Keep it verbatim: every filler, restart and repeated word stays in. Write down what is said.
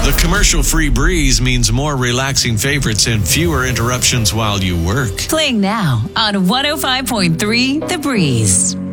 The commercial-free Breeze means more relaxing favorites and fewer interruptions while you work. Playing now on one oh five point three The Breeze.